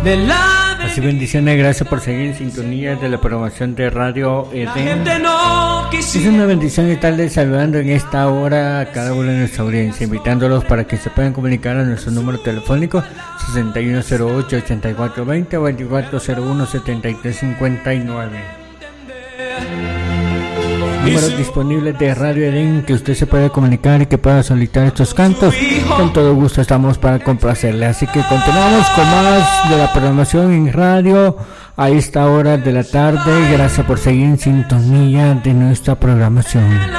Así bendiciones, gracias por seguir en sintonía de la programación de Radio Edén. Es una bendición estarles saludando en esta hora a cada uno de nuestra audiencia, invitándolos para que se puedan comunicar a nuestro número telefónico 6108-8420 o 2401-7359. Números disponibles de Radio Edén que usted se puede comunicar y que pueda solicitar estos cantos. Con todo gusto estamos para complacerle. Así que continuamos con más de la programación en radio a esta hora de la tarde. Gracias por seguir en sintonía de nuestra programación.